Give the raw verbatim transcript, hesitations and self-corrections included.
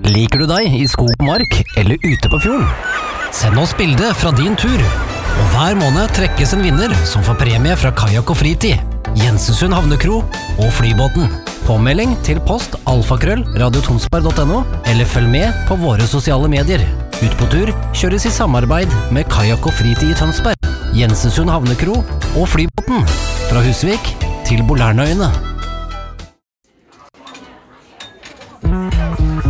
Liker du deg i skog og mark eller ute på fjorden? Send oss bilde fra din tur. Og hver måned trekkes en vinner som får premie fra Kajak og Fritid, Jensensund Havnekro og Flybåten. Påmelding til post alfakrøll radiotonsberg punktum no eller følg med på våre sosiale medier. Ut på tur kjøres i samarbeid med Kajak og Fritid i Tønsberg, Jensensund Havnekro og Flybåten. Fra Husvik til Bolærnøyene.